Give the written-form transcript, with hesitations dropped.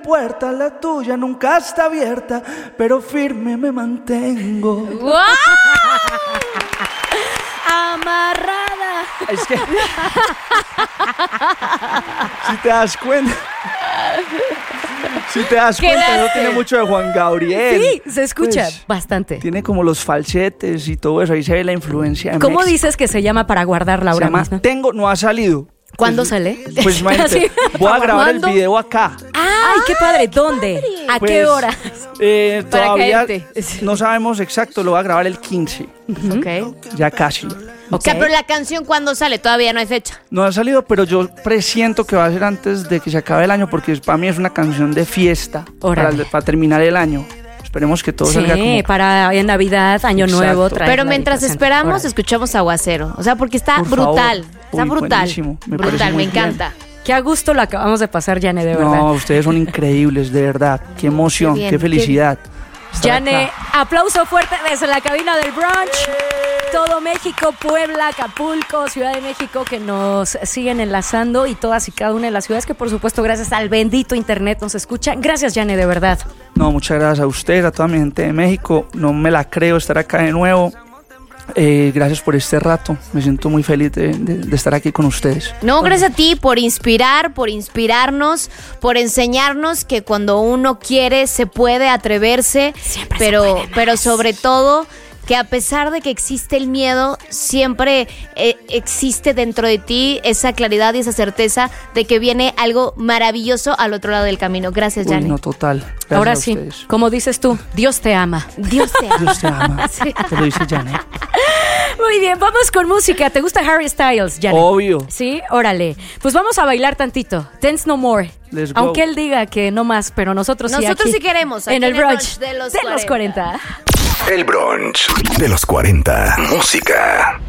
puerta, la tuya nunca está abierta, pero firme me mantengo. ¡Wow! Amarrada. Es que si te das cuenta, no tiene mucho de Juan Gabriel. Sí, se escucha Pues, bastante. tiene como los falsetes y todo eso, ahí se ve la influencia de ¿Cómo México. dices que se llama para guardarla Se ahora llama mismo? Tengo, no ha salido. ¿Cuándo Pues, sale? Pues imagínate, Sí. voy a grabar ¿Cuándo? el video acá. ¡Ay, qué padre! ¿Dónde? ¿A Pues, qué hora? Para Todavía caerte. no sabemos exacto, lo voy a grabar el 15, Ok. ya casi. O sea, pero la canción, ¿cuándo sale? Todavía no hay fecha. No ha salido, pero yo presiento que va a ser antes de que se acabe el año, porque para mí es una canción de fiesta, Órale. para terminar el año. Esperemos que todo salga como... Sí, para en Navidad, Año Exacto. Nuevo. traer Pero la mientras dedicación. esperamos, Órale. escuchamos Aguacero. O sea, porque está Por brutal. favor. Está Uy, brutal. buenísimo. Me parece Brutal, muy me bien. encanta. Qué a gusto lo acabamos de pasar, Yane, de verdad. No, ustedes son increíbles, de verdad. Qué emoción, Qué bien, qué felicidad. estar Yane, acá. aplauso fuerte desde la cabina del brunch. Todo México, Puebla, Acapulco, Ciudad de México, que nos siguen enlazando, y todas y cada una de las ciudades que, por supuesto, gracias al bendito internet nos escuchan. Gracias, Yane, de verdad. No, muchas gracias a ustedes, a toda mi gente de México. No me la creo estar acá de nuevo. Gracias por este rato. Me siento muy feliz de estar aquí con ustedes. No, gracias a ti por inspirar, por inspirarnos, por enseñarnos que cuando uno quiere se puede atreverse, Siempre pero, se puede más. pero sobre todo que a pesar de que existe el miedo, siempre existe dentro de ti esa claridad y esa certeza de que viene algo maravilloso al otro lado del camino. Gracias, Uy, Yane. no, total. Gracias Ahora a sí, ustedes. como dices tú, Dios te ama. Dios te ama. Dios te ama. Te lo dice Janet. Muy bien, vamos con música. ¿Te gusta Harry Styles, Yane? Obvio. Sí, órale. Pues vamos a bailar tantito. Dance No More. Let's go. Aunque él diga que no más, pero nosotros sí. Nosotros aquí, sí queremos, aquí en el brunch de los de los 40. El brunch de los 40. Música.